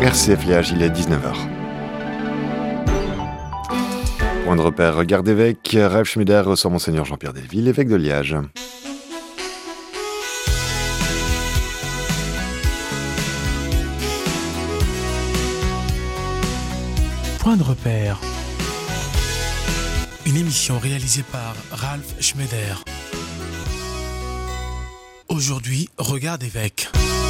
RCF Liège, il est 19h. Point de repère, regard d'évêque, Rav Schmeder reçoit Monseigneur Jean-Pierre Delville, évêque de Liège. Point de repère. Une émission réalisée par Ralph Schmeder. Aujourd'hui, regard d'évêque.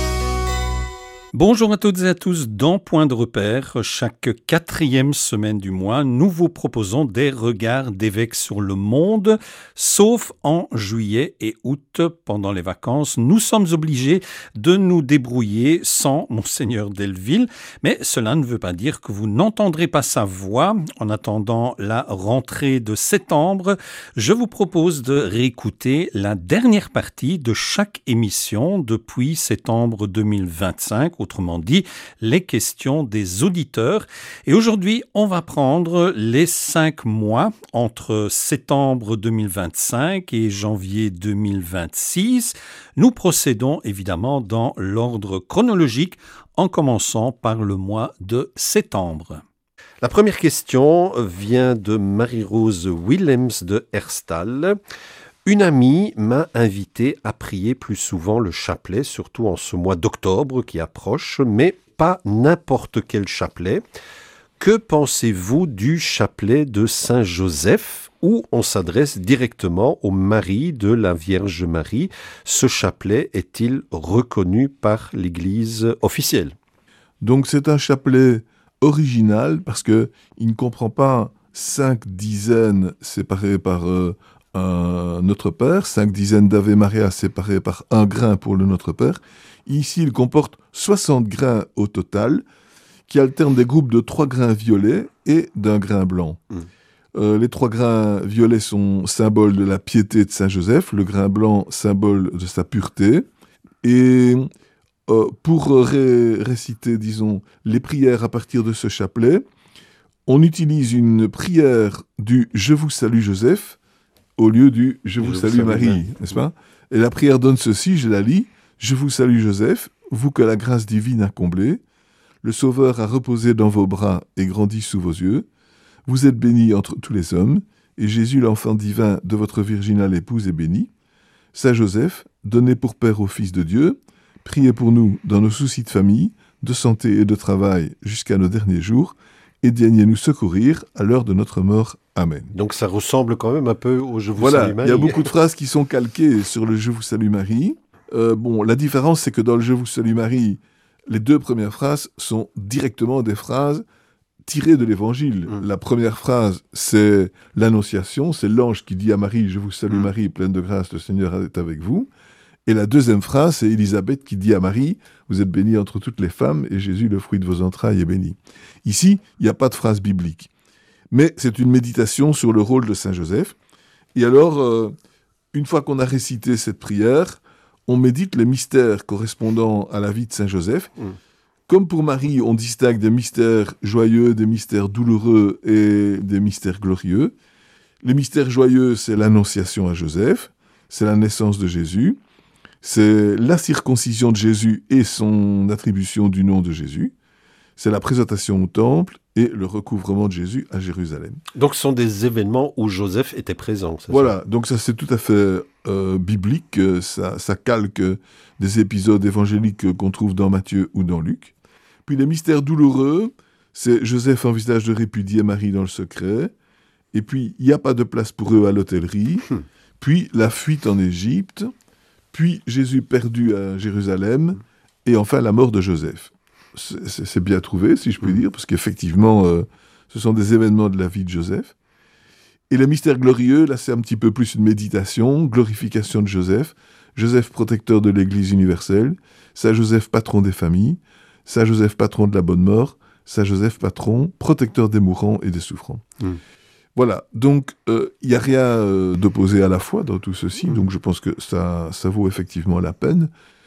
Bonjour à toutes et à tous, dans Point de repère, chaque 4e semaine du mois, nous vous proposons des regards d'évêques sur le monde, sauf en juillet et août, pendant les vacances. Nous sommes obligés de nous débrouiller sans Monseigneur Delville, mais cela ne veut pas dire que vous n'entendrez pas sa voix. En attendant la rentrée de septembre, je vous propose de réécouter la dernière partie de chaque émission depuis septembre 2025, autrement dit, les questions des auditeurs. Et aujourd'hui, on va prendre les 5 mois entre septembre 2025 et janvier 2026. Nous procédons évidemment dans l'ordre chronologique, en commençant par le mois de septembre. La première question vient de Marie-Rose Willems de Herstal. Une amie m'a invité à prier plus souvent le chapelet, surtout en ce mois d'octobre qui approche, mais pas n'importe quel chapelet. Que pensez-vous du chapelet de Saint-Joseph, où on s'adresse directement au mari de la Vierge Marie? Ce chapelet est-il reconnu par l'Église officielle? Donc c'est un chapelet original parce qu'il ne comprend pas 5 dizaines séparées par Notre Père, 5 dizaines d'Ave Maria séparées par un grain pour le Notre Père. Ici, il comporte 60 grains au total, qui alternent des groupes de 3 grains violets et d'un grain blanc. Les 3 grains violets sont symbole de la piété de Saint-Joseph, le grain blanc symbole de sa pureté. Et pour réciter, disons, les prières à partir de ce chapelet, on utilise une prière du « Je vous salue Joseph » au lieu du « Je vous salue Marie », n'est-ce pas? Et la prière donne ceci, je la lis. « Je vous salue Joseph, vous que la grâce divine a comblé. Le Sauveur a reposé dans vos bras et grandi sous vos yeux. Vous êtes béni entre tous les hommes, et Jésus, l'enfant divin de votre virginale épouse, est béni. Saint Joseph, donné pour Père au Fils de Dieu, priez pour nous dans nos soucis de famille, de santé et de travail jusqu'à nos derniers jours, et daignez nous secourir à l'heure de notre mort. Amen. » Donc ça ressemble quand même un peu au « Je vous salue Marie ». Il y a beaucoup de phrases qui sont calquées sur le « Je vous salue Marie ». La différence, c'est que dans le « Je vous salue Marie », les 2 premières phrases sont directement des phrases tirées de l'Évangile. La première phrase, c'est l'Annonciation, c'est l'ange qui dit à Marie « Je vous salue Marie, pleine de grâce, le Seigneur est avec vous ». Et la deuxième phrase, c'est Élisabeth qui dit à Marie « Vous êtes bénie entre toutes les femmes, et Jésus, le fruit de vos entrailles, est béni ». Ici, il n'y a pas de phrase biblique. Mais c'est une méditation sur le rôle de Saint-Joseph. Et alors, une fois qu'on a récité cette prière, on médite les mystères correspondant à la vie de Saint-Joseph. Comme pour Marie, on distingue des mystères joyeux, des mystères douloureux et des mystères glorieux. Les mystères joyeux, c'est l'annonciation à Joseph, c'est la naissance de Jésus, c'est la circoncision de Jésus et son attribution du nom de Jésus, c'est la présentation au temple et le recouvrement de Jésus à Jérusalem. Donc ce sont des événements où Joseph était présent. Voilà, donc ça c'est tout à fait biblique, ça calque des épisodes évangéliques qu'on trouve dans Matthieu ou dans Luc. Puis les mystères douloureux, c'est Joseph envisage de répudier Marie dans le secret, et puis il n'y a pas de place pour eux à l'hôtellerie, puis la fuite en Égypte, puis Jésus perdu à Jérusalem, et enfin la mort de Joseph. C'est bien trouvé, si je puis dire, parce qu'effectivement, ce sont des événements de la vie de Joseph. Et le mystère glorieux, là, c'est un petit peu plus une méditation, glorification de Joseph, Joseph protecteur de l'Église universelle, Saint Joseph patron des familles, Saint Joseph patron de la bonne mort, Saint Joseph patron, protecteur des mourants et des souffrants. Voilà, donc il n'y a rien d'opposé à la foi dans tout ceci, donc je pense que ça vaut effectivement la peine.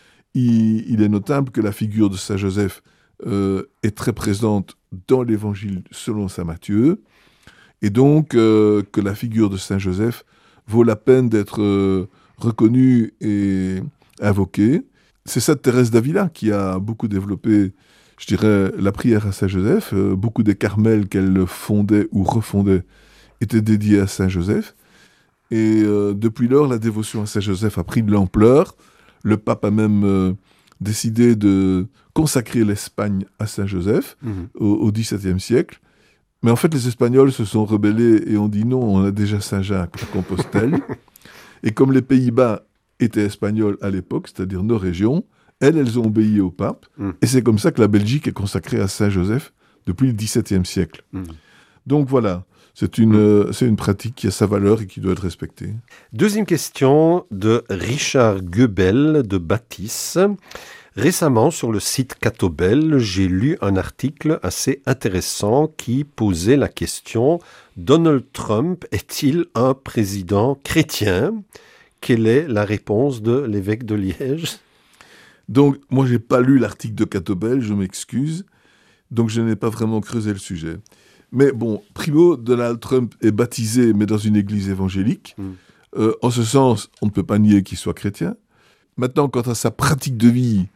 Il est notable que la figure de Saint Joseph est très présente dans l'Évangile selon saint Matthieu, et donc que la figure de Saint Joseph vaut la peine d'être reconnue et invoquée. C'est Sainte Thérèse d'Avila qui a beaucoup développé je dirais, la prière à Saint-Joseph. Beaucoup des carmels qu'elle fondait ou refondait étaient dédiés à Saint-Joseph. Et depuis lors, la dévotion à Saint-Joseph a pris de l'ampleur. Le pape a même décidé de consacrer l'Espagne à Saint-Joseph au XVIIe siècle. Mais en fait, les Espagnols se sont rebellés et ont dit non, on a déjà Saint-Jacques à Compostelle. Et comme les Pays-Bas étaient espagnols à l'époque, c'est-à-dire nos régions, elles ont obéi au pape. Et c'est comme ça que la Belgique est consacrée à Saint-Joseph depuis le XVIIe siècle. Donc voilà, c'est une pratique qui a sa valeur et qui doit être respectée. Deuxième question de Richard Goebel de Bâtisse. Récemment, sur le site Catobel, j'ai lu un article assez intéressant qui posait la question « Donald Trump est-il un président chrétien ?» Quelle est la réponse de l'évêque de Liège ? Donc, moi, je n'ai pas lu l'article de Catobel, je m'excuse. Donc, je n'ai pas vraiment creusé le sujet. Mais bon, primo, Donald Trump est baptisé, mais dans une église évangélique. En ce sens, on ne peut pas nier qu'il soit chrétien. Maintenant, quant à sa pratique de vie,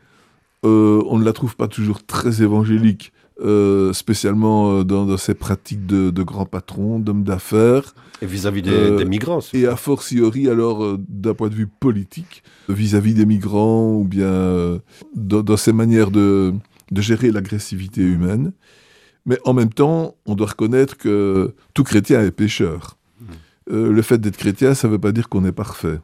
on ne la trouve pas toujours très évangélique, spécialement dans ses pratiques de grands patrons, d'hommes d'affaires. Et vis-à-vis des migrants. Et a fortiori, alors, d'un point de vue politique, vis-à-vis des migrants, ou bien dans ses manières de gérer l'agressivité humaine. Mais en même temps, on doit reconnaître que tout chrétien est pécheur. Le fait d'être chrétien, ça ne veut pas dire qu'on est parfait.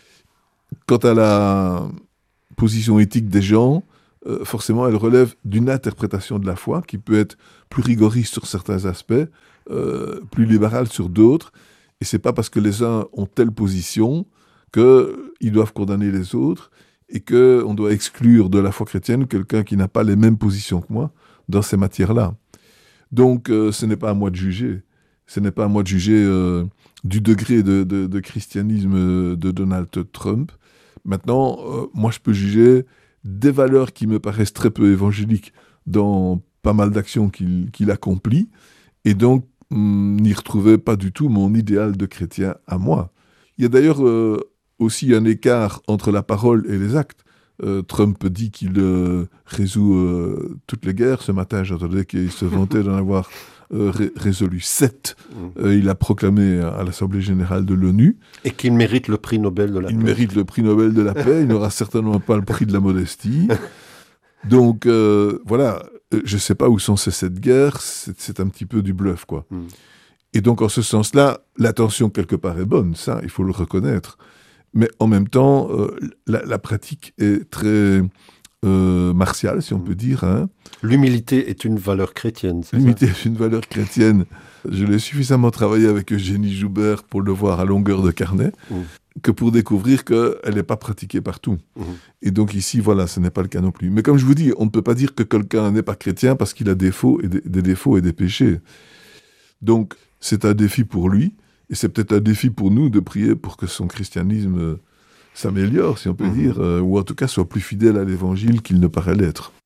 Quant à la position éthique des gens, forcément, elle relève d'une interprétation de la foi qui peut être plus rigoriste sur certains aspects, plus libérale sur d'autres. Et c'est pas parce que les uns ont telle position qu'ils doivent condamner les autres et qu'on doit exclure de la foi chrétienne quelqu'un qui n'a pas les mêmes positions que moi dans ces matières-là. Donc, ce n'est pas à moi de juger. Ce n'est pas à moi de juger du degré de christianisme de Donald Trump. Maintenant, moi, je peux juger des valeurs qui me paraissent très peu évangéliques dans pas mal d'actions qu'il accomplit, et donc n'y retrouver pas du tout mon idéal de chrétien à moi. Il y a d'ailleurs aussi un écart entre la parole et les actes. Trump dit qu'il résout toutes les guerres. Ce matin, j'entendais qu'il se vantait d'en avoir résolu 7. Il a proclamé à l'Assemblée générale de l'ONU. Et qu'il mérite le prix Nobel de la paix. Il mérite le prix Nobel de la paix. Il n'aura certainement pas le prix de la modestie. Donc, voilà. Je ne sais pas où sont ces 7 guerres. C'est un petit peu du bluff, quoi. Et donc, en ce sens-là, l'attention, quelque part, est bonne. Ça, il faut le reconnaître. Mais en même temps, la pratique est très martiale, si on peut dire. Hein. L'humilité est une valeur chrétienne, c'est L'humilité est une valeur chrétienne. Je l'ai suffisamment travaillé avec Eugénie Joubert pour le voir à longueur de carnet, que pour découvrir qu'elle n'est pas pratiquée partout. Et donc ici, voilà, ce n'est pas le cas non plus. Mais comme je vous dis, on ne peut pas dire que quelqu'un n'est pas chrétien parce qu'il a des défauts et des péchés. Donc, c'est un défi pour lui. Et c'est peut-être un défi pour nous de prier pour que son christianisme s'améliore, si on peut dire, ou en tout cas soit plus fidèle à l'évangile qu'il ne paraît l'être.